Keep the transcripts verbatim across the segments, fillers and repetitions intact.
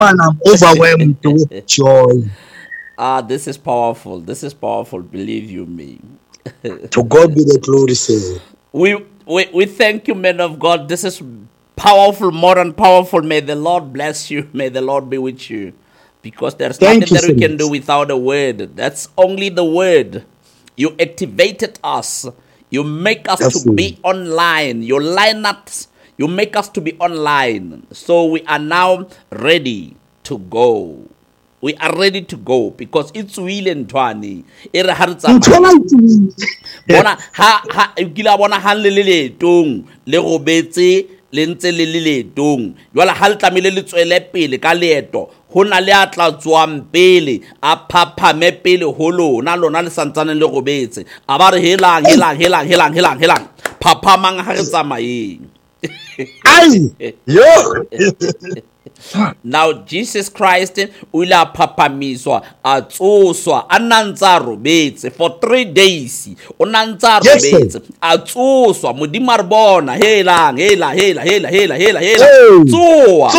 I'm overwhelmed with joy. Ah, this is powerful. This is powerful. Believe you me. To God be the glory, sir. We, we we thank you, men of God. This is powerful, more than powerful. May the Lord bless you. May the Lord be with you. Because there's Thank nothing you, that we can sir. do without a word. That's only the word. You activated us. You make us That's to it. be online. You line up. You make us to be online. So we are now ready to go. We are ready to go because it's will and twani. E re ha re tsamaya. Nthola ntse. Bona ha ha e kila bona ha le le letong le robetse le ntse le le letong. Jwale ha le tlamile le tswele pele ka leeto. Ho na le a tla tswang pele a phaphame pele ho lona lona le santsane le robetse. A ba re helang helang helang helang helang helang. Phaphamang ha re tsamayeng. Ai, yo. Now Jesus Christ o ile a phapamiswa a tsoswa a nantsa robetse for three days o nantsa Yes, sir. robetse a tsoswa modimo re bona helang hela hela hela hela hela hela Hey. tsoa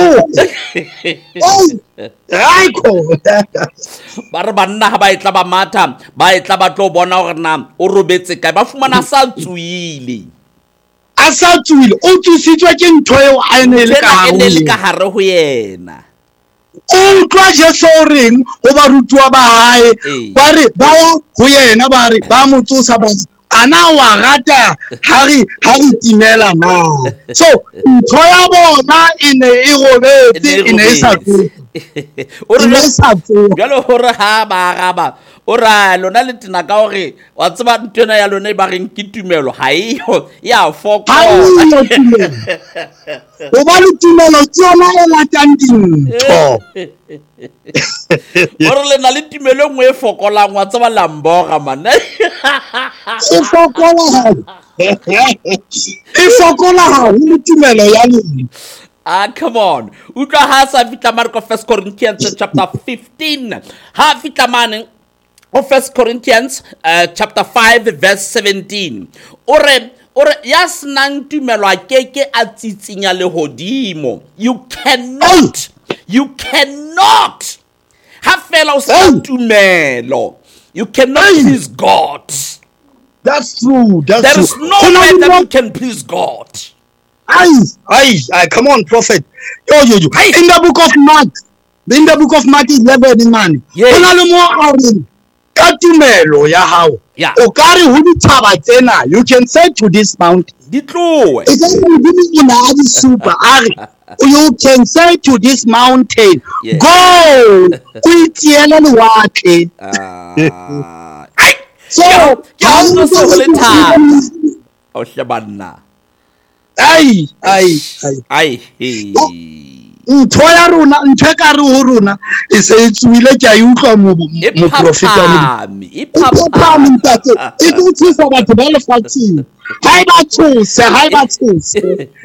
Tso. Ai, ko. ba re banna ha ba etla ba matha ba etla ba tlo bona hore na o robetse kae ba fumana sa tsuile A sa tswile o tsositswe ke ntho eo a ene le ka tsena e ne le hare. ka hare ho yena. O utlwa Jesu o reng ho barutwa ba hae Ee. ba re ba ya ho yena ba re ba mo tsosa ba ana wa rata ha re ha re timela na. So ntho ya bona e ne e robetse e ne e sa tswe. O E ne e sa tswe. jalo hore ha ba araba o ra lona le tena ka hore wa tseba ntwena ya lona e ba reng ke tumelo ha eyo ya Ha fokola eyo tumelo. O ba le tumelo ke yona e latang dintho. ore le na le tumelo e nngwe e fokolang wa tseba lamboga man. E fokola ha. E fokola ha le tumelo ya lona. Ah, come on. Utlwa ha sa fitla Mark of First Corinthians chapter fifteen. Ha fitla mane of First Corinthians uh, chapter five verse seventeen. Ore ore ya snang tumelo a keke a tsitsinya le hodimo. You cannot. You cannot. Ha fela o sa tumelo. You cannot please God. That's true. That's There true. is no Ho na way le that mo- you can please God. Aye, aye, aye, come on, prophet. Yo, yo, yo. Aye. In the book of Mark, in the book of Mark eleven, man. Yes. Ho na le mo a reng, ka tumelo ya hao. Yeah. O ka re ho ditaba tsena, you can say to this mountain. Di tlowe. E ka re Modimo o ne a di supa, a re, you can say to this mountain, Yes. go, o itiele lewatle. Ah. So, ke ha o so ho le thata. aye, O hlabanna. aye, aye. Ai he. Ntho ya rona ntho e ka re ho rona e se e tswile ke a e utlwa mo E mo profeta mo phapame, e e phapame phapame. ntate e go thusa batho ba lefatsheng ha e ba thuse ha e ba thuse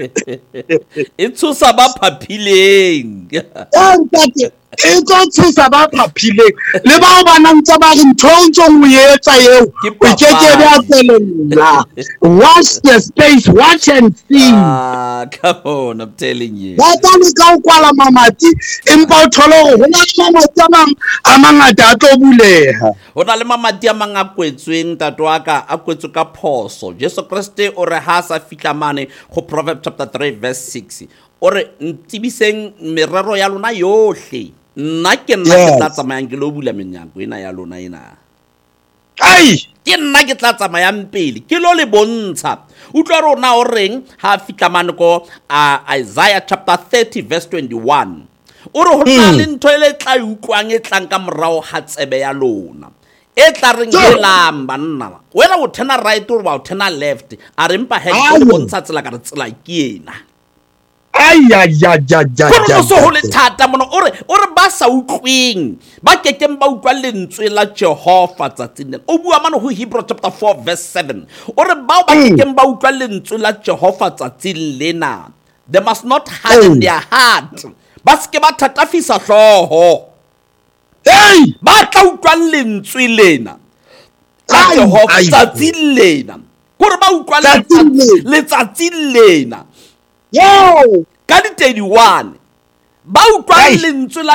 E tshosa ba phapileng. ya ntate e go thusa ba phaphileng le bao ba nang tsa ba re ntho o ntse o etsa eo Ke o ke ke papadi. ba tswelella watch the space watch and see Ah, come on, I'm telling you. ba tla le ka o kwala mamati empa o thole hore ho na le mamati a mang a mangata a tlo buleha. Ho na le mamati a mang a kwetsweng tato wa ka a kwetswe ka phoso. Jesu Kriste o re ha sa fitla mane go Proverbs chapter three verse six. O re ntsibiseng merero ya lona yohle. Nna ke nna ke Yes. tla tsamayang ke lo bula menyako ena ya lona ena. Ai, Ke nna ke tla tsamayang pele ke lo le bontsha. Utlwa rona o reng ha fitla mane ko uh, Isaiah chapter thirty verse twenty-one. O re ho na le ntho e le tla e utlwang e tlang ka morao ha tsebe ya lona. E tla reng Sure. helang banna. Wena o turn right or o turn left. A re mpa he Aye. o le bontsha tsela ka re tsela ke ena. ai, ai, ai, ai, ai, Gore ai, mo so ho le ai. thata mono o re o re ba sa utlwing ba kekeng ba utlwa lentswe la Jehova tsatsing lena. O bua mane ho Hebrew chapter four verse seven. O re ba ba Mm. kekeng ba utlwa lentswe la Jehova tsatsing lena. They must not harden Mm. their heart. Ba ske ba thatafisa hloho. Hey, Ba tla utlwa lentswe lena la Ai, Jehova ai. tsatsing lena. Gore ba utlwa Tsatsing letsatsi- letsatsing lena. yo, Ka di thirty-one ba utlwang Hai. lentswe la